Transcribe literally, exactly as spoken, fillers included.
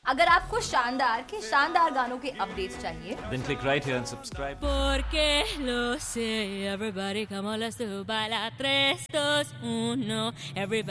अगर आपको शानदार के शानदार गानों के अपडेट्स चाहिए, then click right here and subscribe. Porque lo sé, everybody come on, let's do baila tres, dos, uno, everybody.